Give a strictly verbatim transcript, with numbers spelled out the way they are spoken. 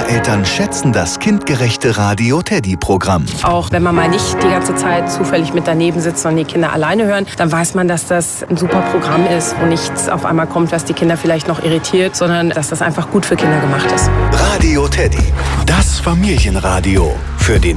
Eltern schätzen das kindgerechte Radio Teddy-Programm. Auch wenn man mal nicht die ganze Zeit zufällig mit daneben sitzt, sondern die Kinder alleine hören, dann weiß man, dass das ein super Programm ist, wo nichts auf einmal kommt, was die Kinder vielleicht noch irritiert, sondern dass das einfach gut für Kinder gemacht ist. Radio Teddy, das Familienradio für den